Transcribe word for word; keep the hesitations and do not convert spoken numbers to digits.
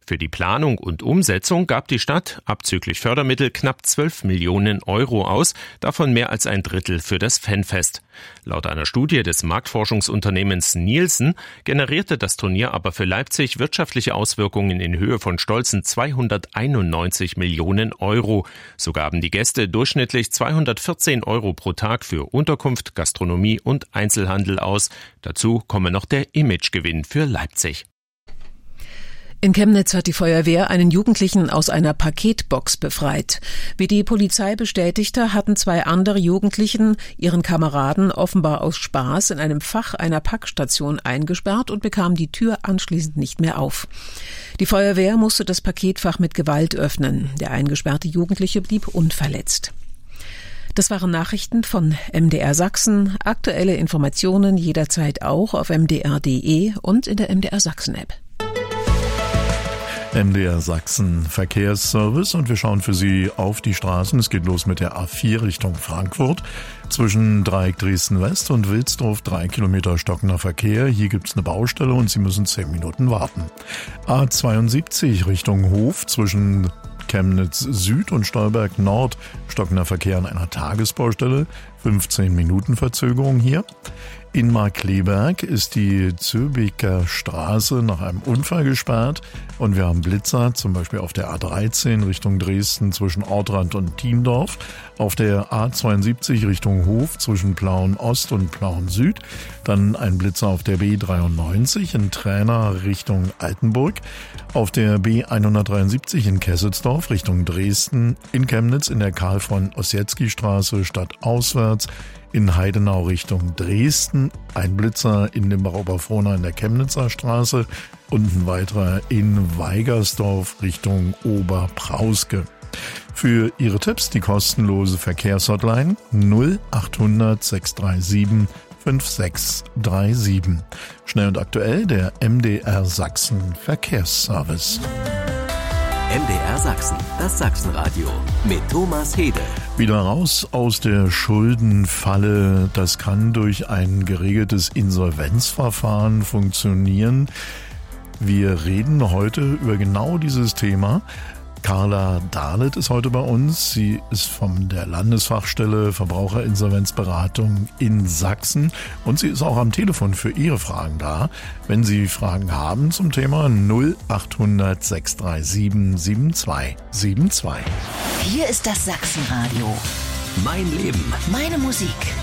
Für die Planung und Umsetzung gab die Stadt abzüglich Fördermittel knapp zwölf Millionen Euro aus, davon mehr als ein Drittel für das Fanfest. Laut einer Studie des Marktforschungsunternehmens Nielsen generierte das Turnier aber für Leipzig wirtschaftliche Auswirkungen in Höhe von stolzen zweihunderteinundneunzig Millionen Euro. So gaben die Gäste durchschnittlich zweihundertvierzehn Euro pro Tag für Unterkunft, Gastronomie und Einzelhandel aus. Dazu komme noch der Imagegewinn für Leipzig. In Chemnitz hat die Feuerwehr einen Jugendlichen aus einer Paketbox befreit. Wie die Polizei bestätigte, hatten zwei andere Jugendlichen ihren Kameraden offenbar aus Spaß in einem Fach einer Packstation eingesperrt und bekamen die Tür anschließend nicht mehr auf. Die Feuerwehr musste das Paketfach mit Gewalt öffnen. Der eingesperrte Jugendliche blieb unverletzt. Das waren Nachrichten von M D R Sachsen. Aktuelle Informationen jederzeit auch auf m d r punkt d e und in der M D R Sachsen App. M D R Sachsen Verkehrsservice und wir schauen für Sie auf die Straßen. Es geht los mit der A vier Richtung Frankfurt. Zwischen Dreieck Dresden West und Wilsdorf drei Kilometer stockender Verkehr. Hier gibt's eine Baustelle und Sie müssen zehn Minuten warten. A zweiundsiebzig Richtung Hof zwischen Chemnitz Süd und Stolberg Nord stockender Verkehr an einer Tagesbaustelle. fünfzehn Minuten Verzögerung hier. In Markkleeberg ist die Zöbiker Straße nach einem Unfall gesperrt und wir haben Blitzer, zum Beispiel auf der A dreizehn Richtung Dresden zwischen Ortrand und Thiendorf, auf der A zweiundsiebzig Richtung Hof zwischen Plauen Ost und Plauen Süd, dann ein Blitzer auf der B dreiundneunzig in Trainer Richtung Altenburg, auf der B hundertdreiundsiebzig in Kesselsdorf Richtung Dresden, in Chemnitz in der Karl-von-Ossietzky-Straße stadtauswärts, in Heidenau Richtung Dresden, ein Blitzer in Limbach-Oberfrohna in der Chemnitzer Straße und ein weiterer in Weigersdorf Richtung Oberprauske. Für Ihre Tipps die kostenlose Verkehrshotline null achthundert sechshundertsiebenunddreißig fünf sechs drei sieben. Schnell und aktuell der M D R Sachsen Verkehrsservice. M D R Sachsen, das Sachsenradio mit Thomas Hede. Wieder raus aus der Schuldenfalle. Das kann durch ein geregeltes Insolvenzverfahren funktionieren. Wir reden heute über genau dieses Thema. Carla Dahlet ist heute bei uns. Sie ist von der Landesfachstelle Verbraucherinsolvenzberatung in Sachsen und sie ist auch am Telefon für Ihre Fragen da. Wenn Sie Fragen haben zum Thema null achthundert sechshundertsiebenunddreißig sieben zwei sieben zwei. Hier ist das Sachsenradio. Mein Leben. Meine Musik.